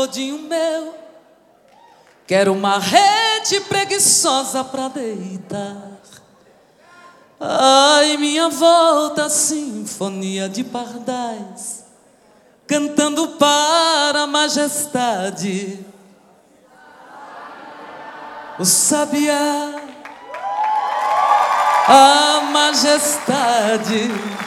Todinho meu, quero uma rede preguiçosa pra deitar. Ai, minha volta, sinfonia de pardais, cantando para a majestade. O sabiá, a majestade.